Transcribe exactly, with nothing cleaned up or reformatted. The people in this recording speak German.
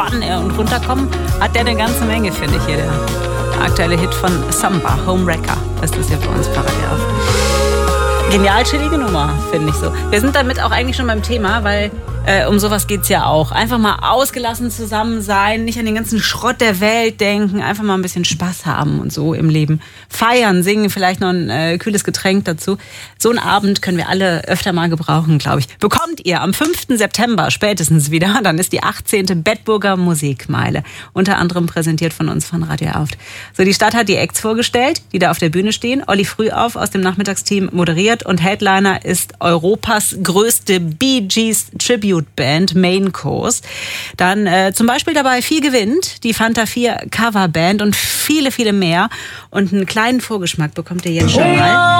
entspannen und runterkommen, hat der eine ganze Menge, finde ich hier. Der aktuelle Hit von Samba, Homewrecker, ist das hier für uns parallel auf. Genial chillige Nummer, finde ich so. Wir sind damit auch eigentlich schon beim Thema, weil äh, um sowas geht's ja auch. Einfach mal ausgelassen zusammen sein, nicht an den ganzen Schrott der Welt denken, einfach mal ein bisschen Spaß haben und so im Leben. Feiern, singen, vielleicht noch ein äh, kühles Getränk dazu. So einen Abend können wir alle öfter mal gebrauchen, glaube ich. Bekommt ihr am fünften September spätestens wieder, dann ist die achtzehnte Bedburger Musikmeile. Unter anderem präsentiert von uns von Radio Auft. So, die Stadt hat die Acts vorgestellt, die da auf der Bühne stehen. Olli Frühauf aus dem Nachmittagsteam moderiert und Headliner ist Europas größte Bee Gees Tribute Band Main Course. Dann äh, zum Beispiel dabei Viel gewinnt, die Fanta vier Coverband und viele, viele mehr. Und einen kleinen Vorgeschmack bekommt ihr jetzt schon mal.